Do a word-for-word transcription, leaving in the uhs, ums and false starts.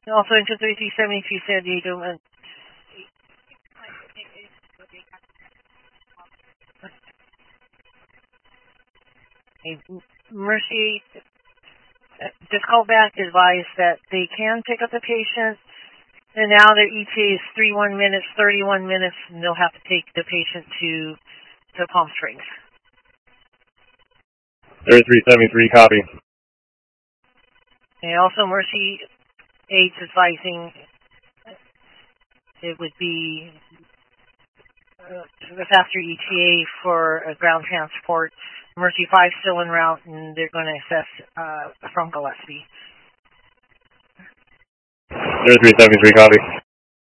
Also into thirty-three seventy-two San Diego. Uh, Mercy, just call back, advise that they can pick up the patient, and now their E T A is thirty-one minutes, thirty-one minutes, and they'll have to take the patient to, to Palm Springs. thirty-three seventy-three, copy. And also Mercy aides advising it would be uh, the faster E T A for a ground transport. Mercy five still en route, and they're going to assess uh, from Gillespie. thirty-three seventy-three, copy.